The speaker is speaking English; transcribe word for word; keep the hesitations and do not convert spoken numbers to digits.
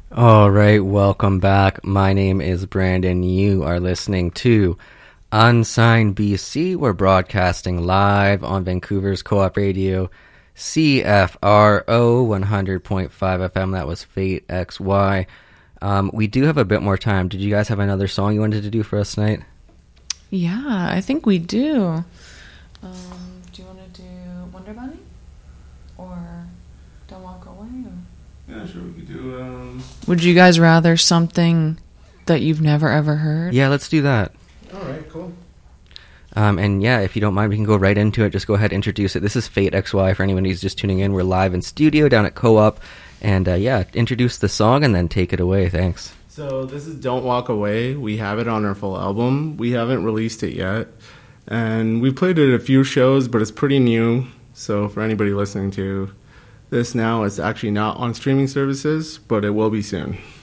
All right, welcome back. My name is Brandon. You are listening to Unsigned B C. We're broadcasting live on Vancouver's Co-op Radio, C F R O one hundred point five F M. That was Fate X Y. Um, we do have a bit more time. Did you guys have another song you wanted to do for us tonight? Yeah, I think we do. Um, do you want to do Wonder Bunny? Or Don't Walk Away? Or? Yeah, sure, we could do... Um... Would you guys rather something that you've never ever heard? Yeah, let's do that. All right, cool. Um, and yeah, if you don't mind, we can go right into it. Just go ahead and introduce it. This is Fate X Y for anyone who's just tuning in. We're live in studio down at Co-op. And uh, yeah, introduce the song and then take it away. Thanks. So this is Don't Walk Away. We have it on our full album. We haven't released it yet. And we played it at a few shows, but it's pretty new. So for anybody listening to this now, it's actually not on streaming services, but it will be soon.